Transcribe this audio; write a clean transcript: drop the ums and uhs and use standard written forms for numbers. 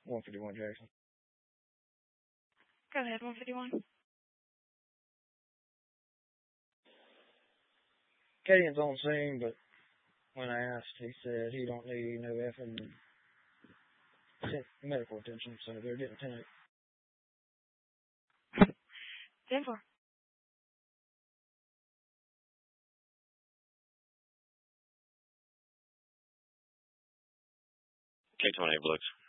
151 Jackson. Go ahead, 151. Cadian's on scene, but when I asked, he said he don't need no effing medical attention, so they're getting 10. 10-4. K-28 Blix.